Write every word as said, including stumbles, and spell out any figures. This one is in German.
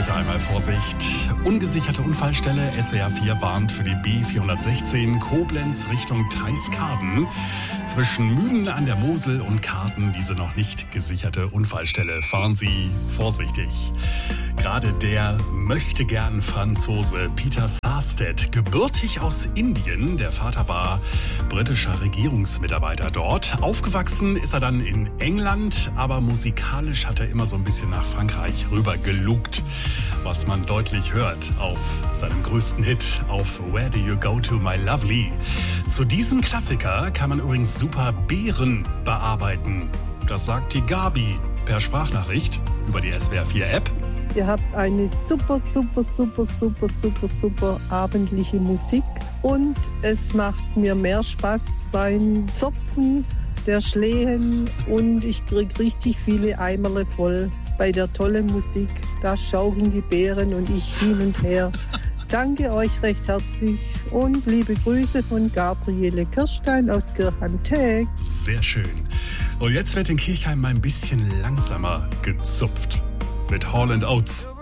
bitte einmal Vorsicht. Ungesicherte Unfallstelle. S W R vier warnt für die B vierhundertsechzehn Koblenz Richtung Treiskarden. Zwischen Müden an der Mosel und Karten diese noch nicht gesicherte Unfallstelle. Fahren Sie vorsichtig. Gerade der möchte gern Franzose Peter Sarstedt, gebürtig aus Indien. Der Vater war britischer Regierungsmitarbeiter dort. Aufgewachsen ist er dann in England, aber musikalisch hat er immer so ein bisschen nach Frankreich rüber gelugt, was man deutlich hört auf seinem größten Hit, auf Where Do You Go To My Lovely. Zu diesem Klassiker kann man übrigens super Beeren bearbeiten. Das sagt die Gabi per Sprachnachricht über die S W R vier App. Ihr habt eine super, super, super, super, super, super abendliche Musik und es macht mir mehr Spaß beim Zopfen der Schlehen und ich kriege richtig viele Eimerle voll bei der tollen Musik. Da schaukeln die Beeren und ich hin und her. Danke euch recht herzlich und liebe Grüße von Gabriele Kirstein aus Kirchheim-Teg. Sehr schön. Und jetzt wird in Kirchheim mal ein bisschen langsamer gezupft. Mit Hall and Oates.